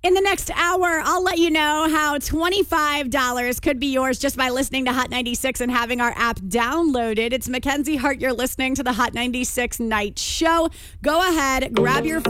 In the next hour, I'll let you know how $25 could be yours just by listening to Hot 96 and having our app downloaded. It's Mackenzie Hart. You're listening to the Hot 96 Night Show. Go ahead, grab your